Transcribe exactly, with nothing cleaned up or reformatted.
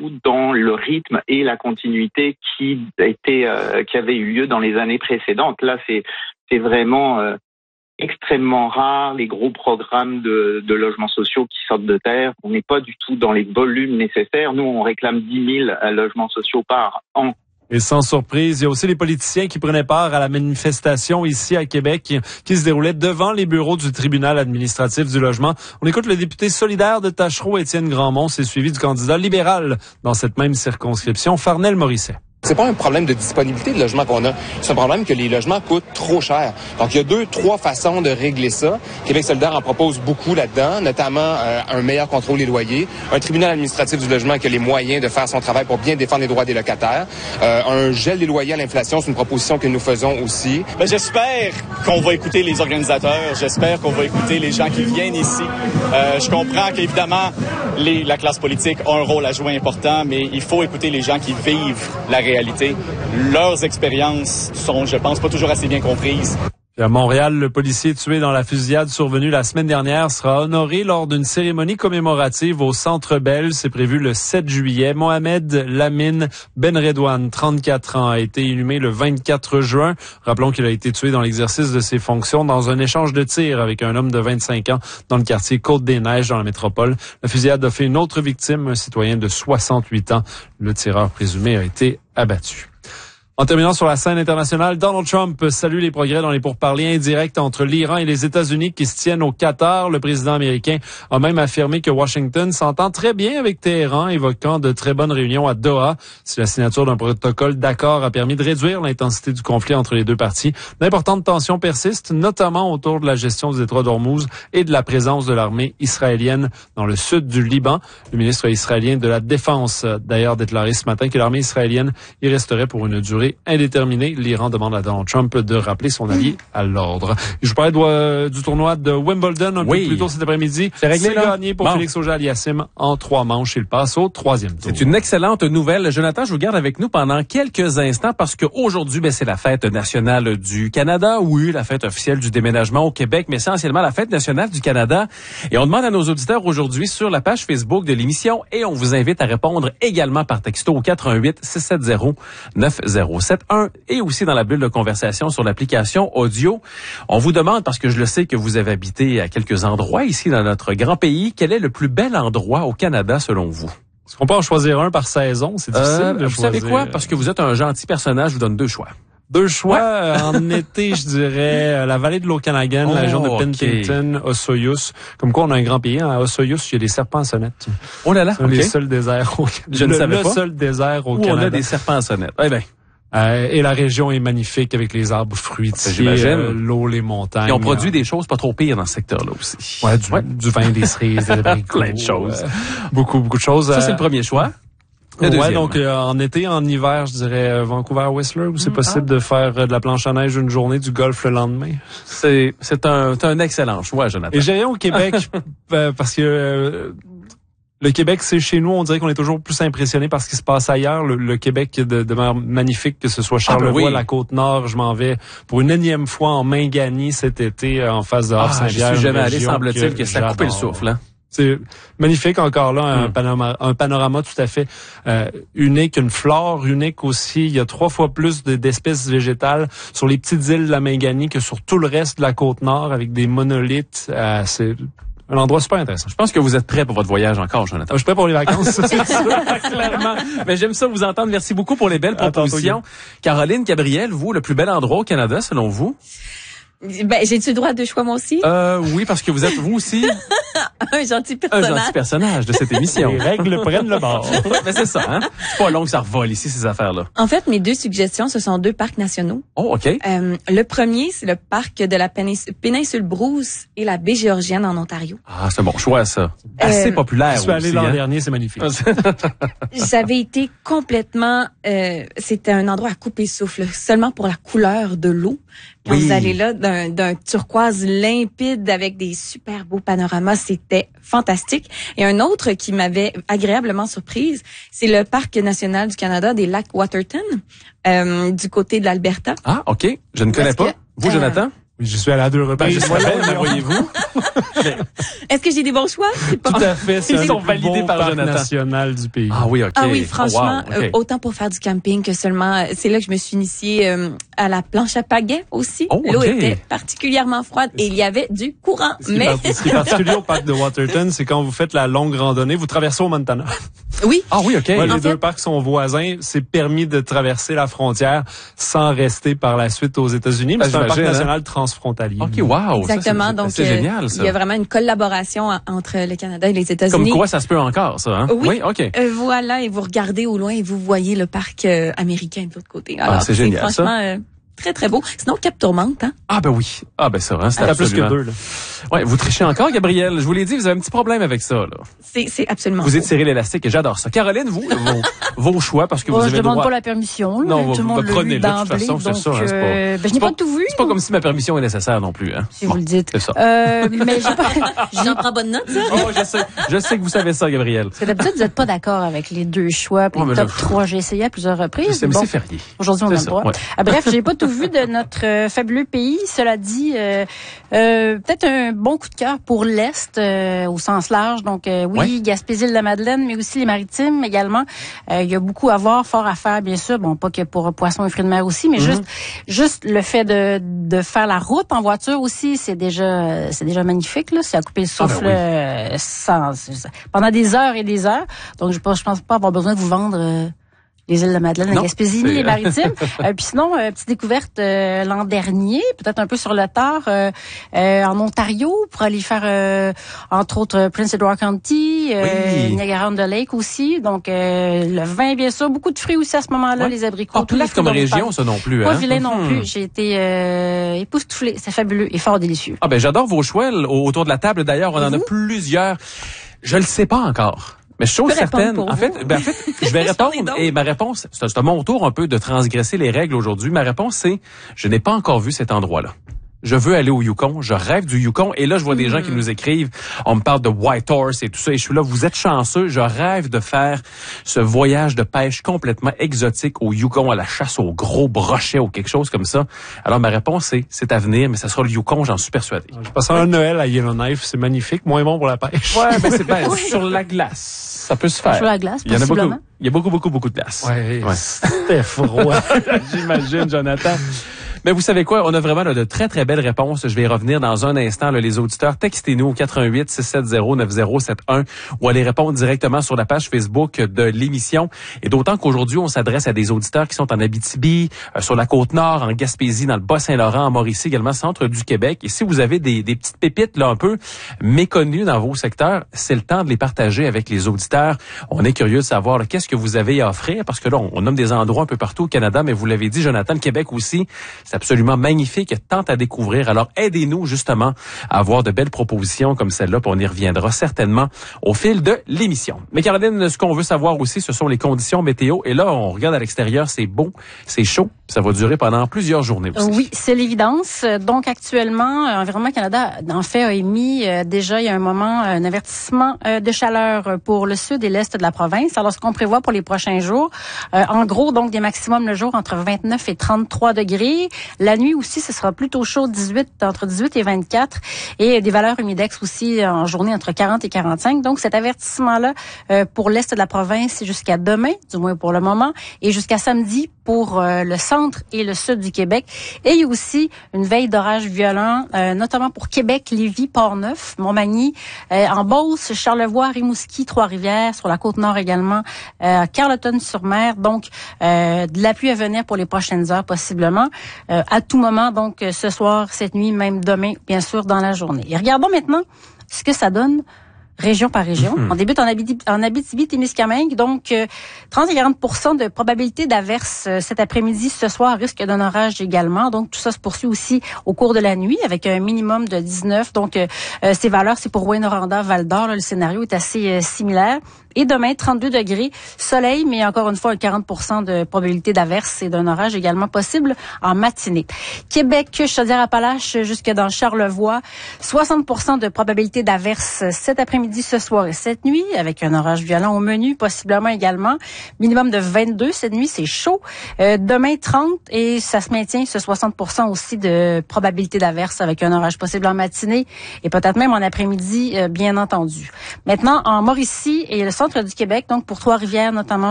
tout dans le rythme et la continuité qui était, euh, qui avait eu lieu dans les années précédentes. Là, c'est, c'est vraiment euh, extrêmement rare, les gros programmes de, de logements sociaux qui sortent de terre. On n'est pas du tout dans les volumes nécessaires. Nous, on réclame dix mille logements sociaux par an. Et sans surprise, il y a aussi les politiciens qui prenaient part à la manifestation ici à Québec qui, qui se déroulait devant les bureaux du tribunal administratif du logement. On écoute le député solidaire de Tachereau, Étienne Grandmont, c'est suivi du candidat libéral dans cette même circonscription, Farnel Morisset. C'est pas un problème de disponibilité de logement qu'on a. C'est un problème que les logements coûtent trop cher. Donc, il y a deux, trois façons de régler ça. Québec solidaire en propose beaucoup là-dedans, notamment euh, un meilleur contrôle des loyers, un tribunal administratif du logement qui a les moyens de faire son travail pour bien défendre les droits des locataires, euh, un gel des loyers à l'inflation, c'est une proposition que nous faisons aussi. Ben, j'espère qu'on va écouter les organisateurs, j'espère qu'on va écouter les gens qui viennent ici. Euh, je comprends qu'évidemment, les, la classe politique a un rôle à jouer important, mais il faut écouter les gens qui vivent la réalité. Leurs expériences sont, je pense, pas toujours assez bien comprises. Et à Montréal, le policier tué dans la fusillade survenue la semaine dernière sera honoré lors d'une cérémonie commémorative au Centre Bell. C'est prévu le sept juillet. Mohamed Lamine Benredouane, trente-quatre ans, a été inhumé le vingt-quatre juin. Rappelons qu'il a été tué dans l'exercice de ses fonctions dans un échange de tirs avec un homme de vingt-cinq ans dans le quartier Côte-des-Neiges dans la métropole. La fusillade a fait une autre victime, un citoyen de soixante-huit ans. Le tireur présumé a été abattu. En terminant sur la scène internationale, Donald Trump salue les progrès dans les pourparlers indirects entre l'Iran et les États-Unis qui se tiennent au Qatar. Le président américain a même affirmé que Washington s'entend très bien avec Téhéran, évoquant de très bonnes réunions à Doha. Si la signature d'un protocole d'accord a permis de réduire l'intensité du conflit entre les deux parties, d'importantes tensions persistent, notamment autour de la gestion du détroit d'Ormuz et de la présence de l'armée israélienne dans le sud du Liban. Le ministre israélien de la Défense a d'ailleurs déclaré ce matin que l'armée israélienne y resterait pour une durée indéterminé. L'Iran demande à Donald Trump de rappeler son allié à l'ordre. Je vous parlais de, du tournoi de Wimbledon un oui. peu plus tôt cet après-midi. C'est réglé, C'est là? gagné pour bon. Félix Auger-Aliassime en trois manches. Il passe au troisième tour. C'est une excellente nouvelle. Jonathan, je vous garde avec nous pendant quelques instants parce qu'aujourd'hui, ben, c'est la fête nationale du Canada. Oui, la fête officielle du déménagement au Québec, mais essentiellement la fête nationale du Canada. Et on demande à nos auditeurs aujourd'hui sur la page Facebook de l'émission et on vous invite à répondre également par texto au quatre un huit six sept zéro neuf zéro sept un et aussi dans la bulle de conversation sur l'application audio. On vous demande, parce que je le sais que vous avez habité à quelques endroits ici dans notre grand pays, quel est le plus bel endroit au Canada selon vous? Est-ce qu'on peut en choisir un par saison? C'est difficile euh, de vous choisir. Savez quoi? Parce que vous êtes un gentil personnage, je vous donne deux choix. Deux choix. Ouais. En été, je dirais la vallée de l'Okanagan, oh, la région de Penticton, okay. Osoyoos. Comme quoi, on a un grand pays. Hein. À Osoyoos, il y a des serpents à sonnette. Oh là là, c'est okay. les seuls déserts au Canada. Je ne le, savais le pas. Le seul désert au Où Canada. on a des serpents à sonnette. Eh bien. Euh, et la région est magnifique avec les arbres fruitiers, euh, l'eau, les montagnes. Et on produit euh, des choses pas trop pires dans ce secteur-là aussi. Ouais, du, ouais. du vin, des cerises, des abricots. Plein de choses. Euh, beaucoup, beaucoup de choses. Ça, c'est le premier choix. Le ouais, deuxième. donc euh, en été, en hiver, je dirais euh, Vancouver-Whistler, où c'est mmh, possible ah. de faire euh, de la planche à neige une journée, du golf le lendemain. C'est c'est un, c'est un excellent choix, Jonathan. Et j'ai rien au Québec, euh, parce que... Euh, Le Québec, c'est chez nous, on dirait qu'on est toujours plus impressionné par ce qui se passe ailleurs. Le, le Québec de, demeure magnifique, que ce soit Charlevoix, ah ben oui. la Côte-Nord. Je m'en vais pour une énième fois en Mingani cet été en face de Havre-Saint-Pierre. Ah, je suis jamais allé, semble-t-il, que, que ça a coupé le souffle. Hein? C'est magnifique encore là, un, mm. panorama, un panorama tout à fait euh, unique, une flore unique aussi. Il y a trois fois plus de, d'espèces végétales sur les petites îles de la Mingani que sur tout le reste de la Côte-Nord avec des monolithes. Euh, c'est un endroit super intéressant. Je pense que vous êtes prêt pour votre voyage encore, Jonathan. Je suis prêt pour les vacances. C'est sûr, clairement. Mais j'aime ça vous entendre. Merci beaucoup pour les belles propositions. Caroline Gabriel, vous, le plus bel endroit au Canada, selon vous? Ben, j'ai-tu le droit de choix, moi aussi? Euh, oui, parce que vous êtes, vous aussi... un gentil personnage. Un gentil personnage de cette émission. Les règles prennent le bord. Mais c'est ça, hein? C'est pas long que ça revole ici, ces affaires-là. En fait, mes deux suggestions, ce sont deux parcs nationaux. Oh, OK. Euh, le premier, c'est le parc de la péninsule, péninsule Bruce et la baie Géorgienne en Ontario. Ah, c'est un bon choix, ça. Assez euh, populaire. Je suis allé aussi, l'an hein? dernier, c'est magnifique. J'avais été complètement... Euh, c'était un endroit à couper souffle, seulement pour la couleur de l'eau. Quand oui. vous allez là, d'un, d'un turquoise limpide avec des super beaux panoramas, c'était fantastique. Et un autre qui m'avait agréablement surprise, c'est le Parc national du Canada des lacs Waterton, euh, du côté de l'Alberta. Ah, OK. Je ne connais pas. Que, vous, euh, Jonathan? Oui, je suis allé à deux repas. Ben, je savais, voyez-vous. Est-ce que j'ai des bons choix? C'est pas... Tout à fait. C'est Ils un sont des validés beaux par parcs Jonathan. national du pays. Ah oui, OK. Ah oui, franchement, Oh, wow, OK. euh, autant pour faire du camping que seulement, euh, c'est là que je me suis initiée euh, à la planche à pagaie aussi. Oh, L'eau OK. était particulièrement froide et il y avait du courant. Ce qui, est Mais par- ce qui est particulier au parc de Waterton, c'est quand vous faites la longue randonnée, vous traversez au Montana. oui, Ah oui, OK. Ouais, les En deux fait- parcs sont voisins. C'est permis de traverser la frontière sans rester par la suite aux États-Unis. Mais Ah, c'est un parc j'imagine, national transfrontalier. OK, wow. exactement. Ça, c'est, Donc, c'est euh, génial, ça. il y a vraiment une collaboration en- entre le Canada et les Comme États-Unis. quoi, ça se peut encore, ça, hein? Oui. OK. Euh, voilà, et vous regardez au loin et vous voyez le parc euh, américain de l'autre côté. Alors, Ah, c'est génial, ça. franchement euh, très, très beau. Sinon, Cap Tourmente, hein? Ah ben oui. Ah ben ça, hein, c'est Il y en a plus absolument... que deux, là. Ouais, vous trichez encore, Gabriel. Je vous l'ai dit, vous avez un petit problème avec ça, là. C'est, c'est absolument Vous beau. étirez l'élastique et j'adore ça. Caroline, vous, vos, vos choix, parce que Bon, vous je avez le demande droit... pas la permission. Là, Non, tout vous- le monde vous l'a prenez-le, vu de toute d'emblée, façon, c'est donc, ça, hein, c'est pas- euh, ben, je c'est n'ai pas- pas tout vu. C'est pas comme si ma permission est nécessaire non plus, hein. Si vous le dites. C'est ça. Euh, mais j'ai pas... J'en prends bonne note, ça. Oh, je sais, je sais que vous savez ça, Gabriel. Parce que d'habitude, vous n'êtes pas d'accord avec les deux choix. Puis Oh, mais top là, trois, j'ai essayé à plusieurs Je reprises. sais, mais Bon, c'est férié. aujourd'hui, on C'est a ça, le droit. ouais. Ah, bref, j'ai pas tout vu de notre euh, fabuleux pays. Cela dit, euh, euh, peut-être un bon coup de cœur pour l'Est euh, au sens large. Donc euh, oui, Ouais. Gaspésie-de-la-Madeleine, mais aussi les Maritimes également. Euh, il y a beaucoup à voir, fort à faire, bien sûr. Bon, pas que pour poissons et fruits de mer aussi, mais Mhm. juste juste le fait de de faire la route en voiture aussi, c'est déjà c'est déjà magnifique là. C'est à couper le souffle Ah ben oui. euh, sans, pendant des heures et des heures. Donc je pense je pense pas avoir besoin de vous vendre. Euh, les îles de la Madeleine, la Non, Gaspésie, c'est- les Maritimes. euh, puis sinon, euh, petite découverte euh, l'an dernier, peut-être un peu sur le tard, euh, euh, en Ontario, pour aller faire, euh, entre autres, euh, Prince Edward County, euh, Oui. Niagara-on-the-Lake aussi. Donc, euh, le vin, bien sûr, beaucoup de fruits aussi à ce moment-là, Ouais. les abricots. Pas tous les plate fruits comme dont je région, parle. ça non plus, Pas hein? vilain non Mhm. plus. J'ai été euh, époustouflée. C'est fabuleux et fort délicieux. Ah ben j'adore vos choix l- autour de la table. D'ailleurs, on en a plusieurs. Je le sais pas encore. Mais chose Je peux répondre certaine, pour en vous. fait, ben en fait, je vais J'en ai répondre d'autres. et ma réponse, c'est c'est à mon tour un peu de transgresser les règles aujourd'hui. Ma réponse c'est, je n'ai pas encore vu cet endroit-là. Je veux aller au Yukon, je rêve du Yukon et là je vois des gens qui nous écrivent, on me parle de Whitehorse et tout ça et je suis là, vous êtes chanceux, je rêve de faire ce voyage de pêche complètement exotique au Yukon à la chasse aux gros brochets ou quelque chose comme ça. Alors ma réponse c'est, c'est à venir, mais ça sera le Yukon, j'en suis persuadé. Je passe un Noël à Yellowknife, c'est magnifique, moins bon pour la pêche. Ouais, ben c'est ben, sur la glace, ça peut se faire. Sur la glace, Il y en a beaucoup. possiblement. Il y a beaucoup, beaucoup, beaucoup de glace. Ouais, Ouais. c'était froid. J'imagine, Jonathan. Mais vous savez quoi? On a vraiment là, de très, très belles réponses. Je vais y revenir dans un instant. Là, les auditeurs, textez-nous au quatre un huit, six sept zéro, neuf zéro sept un ou allez répondre directement sur la page Facebook de l'émission. Et d'autant qu'aujourd'hui, on s'adresse à des auditeurs qui sont en Abitibi, euh, sur la Côte-Nord, en Gaspésie, dans le Bas-Saint-Laurent, en Mauricie, également centre du Québec. Et si vous avez des, des petites pépites là un peu méconnues dans vos secteurs, c'est le temps de les partager avec les auditeurs. On est curieux de savoir là, qu'est-ce que vous avez à offrir parce que là, on, on nomme des endroits un peu partout au Canada, mais vous l'avez dit, Jonathan, le Québec aussi, c'est absolument magnifique, tant à découvrir. Alors, aidez-nous justement à avoir de belles propositions comme celle-là, puis on y reviendra certainement au fil de l'émission. Mais Caroline, ce qu'on veut savoir aussi, ce sont les conditions météo. Et là, on regarde à l'extérieur, c'est beau, c'est chaud, ça va durer pendant plusieurs journées aussi. Oui, c'est l'évidence. Donc actuellement, euh, Environnement Canada, en fait, a émis euh, déjà il y a un moment un avertissement euh, de chaleur pour le sud et l'est de la province. Alors ce qu'on prévoit pour les prochains jours, euh, en gros, donc des maximums le jour entre vingt-neuf et trente-trois degrés. La nuit aussi, ce sera plutôt chaud, dix-huit entre dix-huit et vingt-quatre, et des valeurs humidex aussi en journée entre quarante et quarante-cinq. Donc cet avertissement-là euh, pour l'est de la province, c'est jusqu'à demain, du moins pour le moment, et jusqu'à samedi pour euh, le centre et le sud du Québec. Et il y a aussi une veille d'orage violent, euh, notamment pour Québec, Lévis, Port-Neuf, Montmagny, euh, en Beauce, Charlevoix, Rimouski, Trois-Rivières, sur la Côte-Nord également, euh, Carleton-sur-Mer. Donc, euh, de la pluie à venir pour les prochaines heures possiblement, euh, à tout moment, donc euh, ce soir, cette nuit, même demain, bien sûr, dans la journée. Et regardons maintenant ce que ça donne région par région. Mm-hmm. On débute en Abitibi, en Abitibi-Témiscamingue, donc euh, trente à quarante pour cent de probabilité d'averse euh, cet après-midi, ce soir, risque d'un orage également. Donc tout ça se poursuit aussi au cours de la nuit avec un minimum de dix-neuf. Donc euh, euh, ces valeurs, c'est pour Rouyn-Noranda, Val-d'Or. Là, le scénario est assez euh, similaire. Et demain, trente-deux degrés, soleil, mais encore une fois, un quarante pour cent de probabilité d'averse et d'un orage également possible en matinée. Québec, Chaudière-Appalaches, jusque dans Charlevoix, soixante pour cent de probabilité d'averse cet après-midi, ce soir et cette nuit, avec un orage violent au menu, possiblement également. Minimum de vingt-deux cette nuit, c'est chaud. Euh, demain, trente, et ça se maintient, ce soixante pour cent aussi de probabilité d'averse avec un orage possible en matinée et peut-être même en après-midi, euh, bien entendu. Maintenant, en Mauricie et le centre du Québec, donc pour Trois-Rivières notamment,